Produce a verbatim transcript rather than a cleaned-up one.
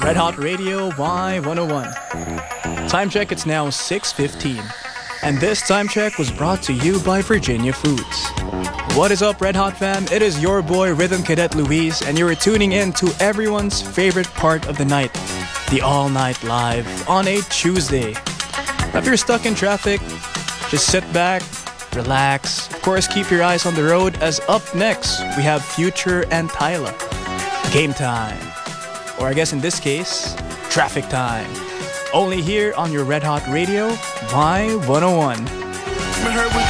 Red Hot Radio Y one oh one. Time check, it's now six fifteen. And this time check was brought to you by Virginia Foods. What is up, Red Hot fam? It is your boy Rhythm Cadet Luis, and you are tuning in to everyone's favorite part of the night, the All Night Live on a Tuesday. If you're stuck in traffic, just sit back, relax. Of course, keep your eyes on the road, as up next we have Future and Tyla. Game time. Or I guess in this case, traffic time. Only here on your Red Hot Radio, Y one oh one.